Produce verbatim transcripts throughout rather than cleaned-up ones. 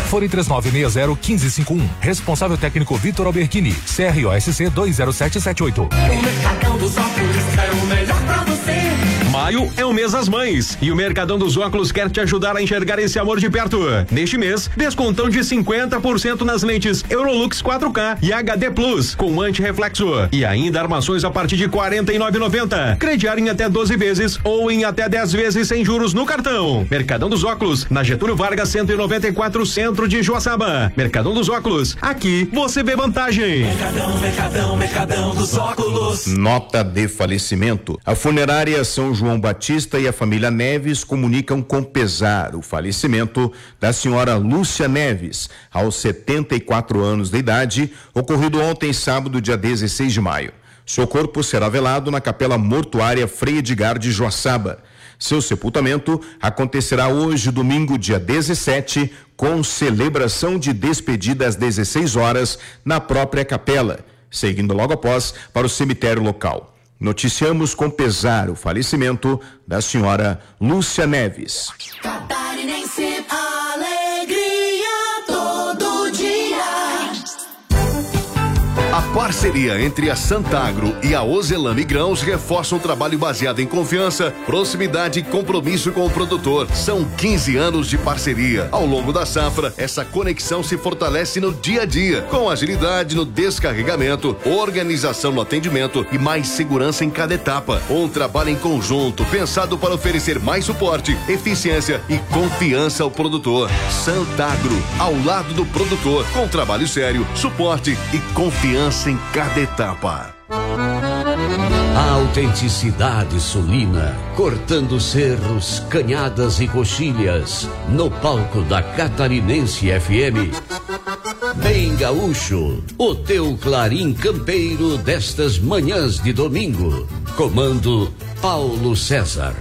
Fone três nove seis zero um cinco cinco um. Responsável técnico Vitor Alberchini. C R O S C dois zero sete sete oito. O Mercadão dos Óculos é o melhor pra você. Maio é o mês das mães e o Mercadão dos Óculos quer te ajudar a enxergar esse amor de perto. Neste mês, descontão de cinquenta por cento nas lentes Eurolux quatro K e H D Plus com anti-reflexo e ainda armações a partir de quarenta e nove reais e noventa centavos. Crediar em até doze vezes ou em até dez vezes sem juros no cartão. Mercadão dos Óculos, na Getúlio Vargas cento e noventa e quatro, centro de Joaçaba. Mercadão dos Óculos, aqui você vê vantagem. Mercadão, Mercadão, Mercadão dos Óculos. Nota de falecimento. A funerária São João Batista e a família Neves comunicam com pesar o falecimento da senhora Lúcia Neves, aos setenta e quatro anos de idade, ocorrido ontem, sábado, dia dezesseis de maio. Seu corpo será velado na Capela Mortuária Frei Edgar de Joaçaba. Seu sepultamento acontecerá hoje, domingo, dia dezessete, com celebração de despedida às dezesseis horas na própria capela, seguindo logo após para o cemitério local. Noticiamos com pesar o falecimento da senhora Lúcia Neves. Catarinense, alegria todo dia. A parceria entre a Santagro e a Ozelame Grãos reforça um trabalho baseado em confiança, proximidade e compromisso com o produtor. São quinze anos de parceria. Ao longo da safra, essa conexão se fortalece no dia a dia, com agilidade no descarregamento, organização no atendimento e mais segurança em cada etapa. Um trabalho em conjunto, pensado para oferecer mais suporte, eficiência e confiança ao produtor. Santagro, ao lado do produtor, com trabalho sério, suporte e confiança em cada etapa. A autenticidade sulina, cortando cerros, canhadas e coxilhas, no palco da Catarinense F M. Bem Gaúcho, o teu clarim campeiro destas manhãs de domingo. Comando Paulo César.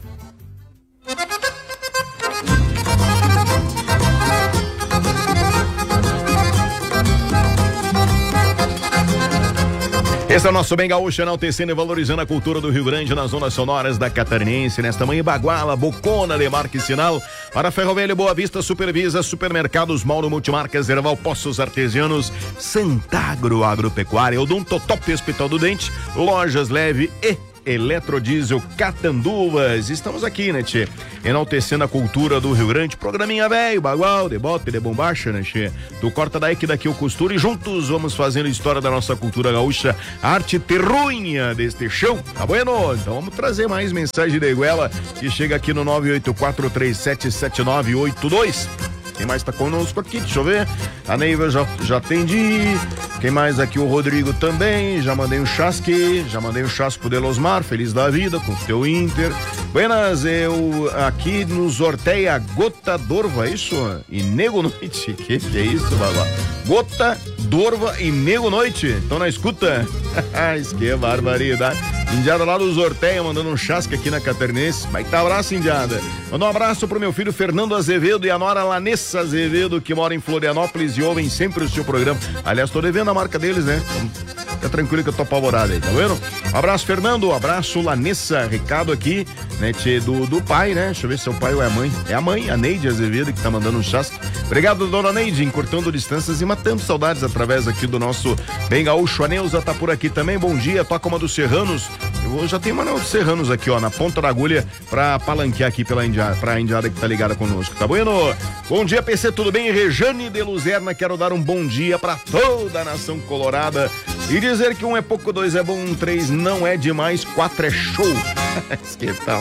Esse é o nosso Bem Gaúcho, enaltecendo e valorizando a cultura do Rio Grande nas zonas sonoras da Catarinense. Nesta manhã, Baguala, Bocona, Demarque Sinal, para Ferrovelho, Boa Vista, Supervisa, Supermercados, Mauro Multimarcas, Erval, Poços Artesianos, Santagro Agropecuária, Odontotop Hospital do Dente, Lojas Leve e Eletrodiesel Catanduvas. Estamos aqui, né, tchê? Enaltecendo a cultura do Rio Grande. Programinha velho, bagual, de bote, de bombacha, né, tchê? Tu corta daí que daqui eu costuro e juntos vamos fazendo história da nossa cultura gaúcha, arte terrunha deste chão. Tá bueno? Então vamos trazer mais mensagem de goela que chega aqui no nove oito quatro três sete sete nove oito dois. Quem mais tá conosco aqui? Deixa eu ver. A Neiva já, já atendi. Quem mais aqui? O Rodrigo também. Já mandei um chasque. Já mandei um chasque pro Delosmar. Feliz da vida com o teu Inter. Buenas, eu aqui nos sorteia Gota Dorva, isso? E Nego Noite. Que que é isso, babá? Gota, Dorva e Nego Noite. Estão na escuta? Isso que é barbaridade. Indiada lá do Sorteia, mandando um chasque aqui na Catarinense. Vai tá abraço, Indiada. Manda um abraço pro meu filho Fernando Azevedo e a nora Lanessa Azevedo, que mora em Florianópolis e ouvem sempre o seu programa. Aliás, tô devendo a marca deles, né? Fica tranquilo que eu tô apavorado aí, tá vendo? Um abraço, Fernando. Um abraço, Lanessa. Recado aqui, né, tchê, do, do pai, né? Deixa eu ver se é o pai ou é a mãe. É a mãe, a Neide Azevedo, que tá mandando um chasque. Obrigado, dona Neide, encurtando distâncias e matando saudades através aqui do nosso Bem Gaúcho. A Neuza tá por aqui também. Bom dia, toca uma dos Serranos. Eu já tenho uma dos Serranos aqui, ó, na ponta da agulha pra palanquear aqui pela indiada, pra indiada que tá ligada conosco, tá bueno? Bom dia, P C, tudo bem? Rejane de Luzerna, quero dar um bom dia pra toda a nação colorada e dizer que um é pouco, dois é bom, um, três não é demais, quatro é show. Que tal?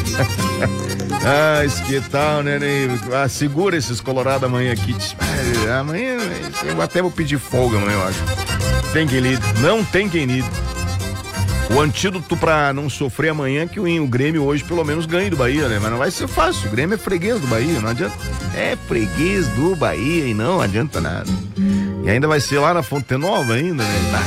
Ah, que tal, né, né? Ah, segura esses colorados amanhã aqui. Ah, amanhã, eu até vou pedir folga amanhã, eu acho. Tem quem lide, não tem quem lide. O antídoto pra não sofrer amanhã é que o Grêmio hoje pelo menos ganhe do Bahia, né? Mas não vai ser fácil, o Grêmio é freguês do Bahia, não adianta. É freguês do Bahia e não adianta nada. E ainda vai ser lá na Fonte Nova ainda, né?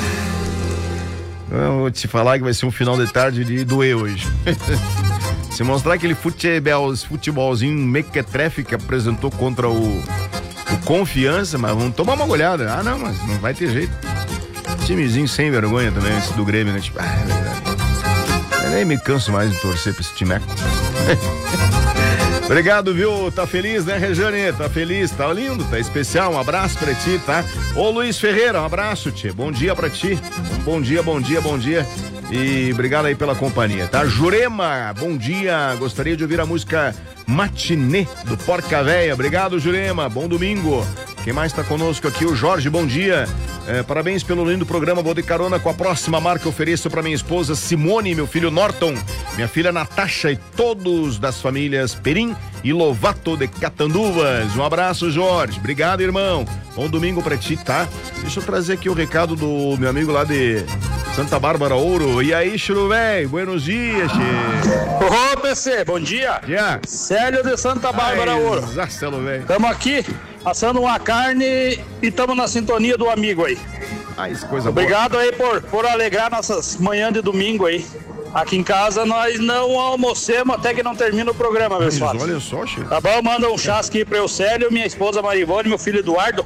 Eu vou te falar que vai ser um final de tarde de doer hoje. Se mostrar aquele futebol, futebolzinho mequetrefe que apresentou contra o, o Confiança, mas vamos tomar uma olhada. Ah, não, mas não vai ter jeito. Timezinho sem vergonha também, esse do Grêmio, né? Tipo, ah, eu nem me canso mais de torcer pra esse timeco. Obrigado, viu? Tá feliz, né, Rejane? Tá feliz, tá lindo, tá especial. Um abraço pra ti, tá? Ô, Luiz Ferreira, um abraço, tio. Bom dia pra ti. Um bom dia, bom dia, bom dia. E obrigado aí pela companhia, tá? Jurema, bom dia. Gostaria de ouvir a música Matinê do Porca Véia. Obrigado, Jurema. Bom domingo. Quem mais tá conosco aqui? O Jorge, bom dia. É, parabéns pelo lindo programa. Vou de carona com a próxima marca. Ofereço para minha esposa Simone, meu filho Norton, minha filha Natasha e todos das famílias Perim e Lovato de Catanduvas. Um abraço, Jorge. Obrigado, irmão. Bom domingo pra ti, tá? Deixa eu trazer aqui o recado do meu amigo lá de Santa Bárbara Ouro. E aí, Churu, velho? Buenos dias, che. Ô, P C, bom dia. Yeah. Célio de Santa Bárbara Ai, Ouro. Marcelo, velho. Tamo aqui assando uma carne e tamo na sintonia do amigo aí. Ai, coisa Obrigado boa. aí por, por alegrar nossas manhãs de domingo aí. Aqui em casa nós não almocemos até que não termina o programa, pessoal. Olha só, che. Tá bom? Manda um chasque aí pra eu, Célio, minha esposa Marivone, meu filho Eduardo.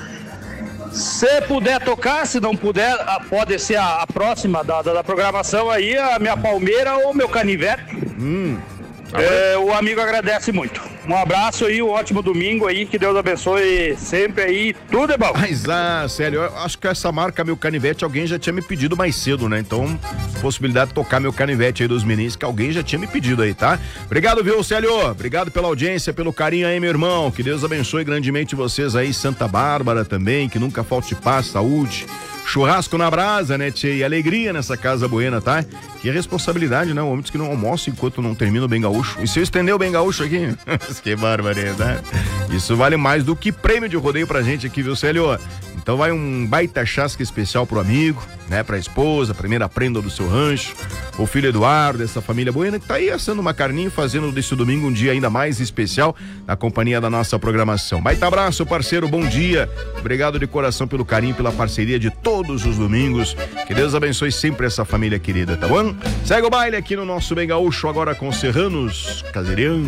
Se puder tocar, se não puder, pode ser a, a próxima da, da, da programação aí, a minha palmeira ou meu canivete. Hum. É, o amigo agradece muito. Um abraço aí, um ótimo domingo aí, que Deus abençoe sempre aí, tudo é bom. Mas, ah, sério, eu acho que essa marca, meu canivete, alguém já tinha me pedido mais cedo, né? Então, possibilidade de tocar meu canivete aí dos meninos, que alguém já tinha me pedido aí, tá? Obrigado, viu, Célio? Obrigado pela audiência, pelo carinho aí, meu irmão. Que Deus abençoe grandemente vocês aí, Santa Bárbara também, que nunca falte paz, saúde. Churrasco na brasa, né, tchê? E alegria nessa casa buena, tá? Que responsabilidade, né? O homem diz que não almoça enquanto não termina o bem gaúcho. E se eu estender o bem gaúcho aqui? Que barbaridade. Isso vale mais do que prêmio de rodeio pra gente aqui, viu, Célio? Então vai um baita chasque especial pro amigo, né? Pra esposa, primeira prenda do seu rancho. O filho Eduardo, essa família buena que tá aí assando uma carninha, fazendo desse domingo um dia ainda mais especial na companhia da nossa programação. Baita abraço, parceiro, bom dia. Obrigado de coração pelo carinho, pela parceria de todos os domingos. Que Deus abençoe sempre essa família querida, tá bom? Segue o baile aqui no nosso Bem Gaúcho, agora com Serranos Caseiriano.